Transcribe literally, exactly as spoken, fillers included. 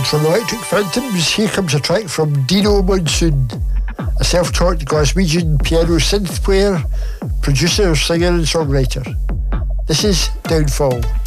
And from Electric Phantoms, here comes a track from Dino Monsoon, a self-taught Glaswegian piano synth player, producer, singer and songwriter. This is Downfall.